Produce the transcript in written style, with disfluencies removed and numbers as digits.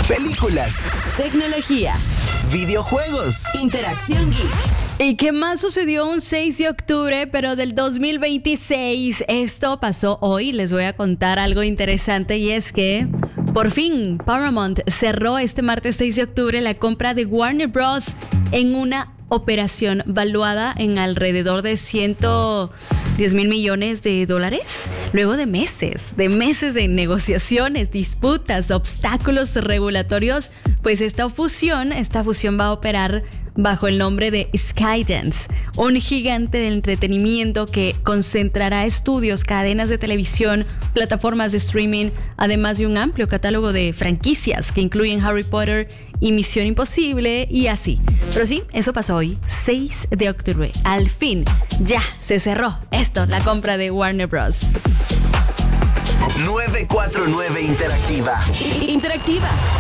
películas, tecnología, videojuegos, interacción geek. ¿Y qué más sucedió un 6 de octubre, pero del 2026? Esto pasó hoy. Les voy a contar algo interesante y es que por fin Paramount cerró este martes 6 de octubre la compra de Warner Bros. En una operación valuada en alrededor de 110 mil millones de dólares. Luego de meses de negociaciones, disputas, obstáculos regulatorios, pues esta fusión va a operar bajo el nombre de Skydance, un gigante del entretenimiento que concentrará estudios, cadenas de televisión, plataformas de streaming, además de un amplio catálogo de franquicias que incluyen Harry Potter y Misión Imposible y así. Pero sí, eso pasó hoy, 6 de octubre. Al fin, ya se cerró la compra de Warner Bros. 949 Interactiva. Interactiva.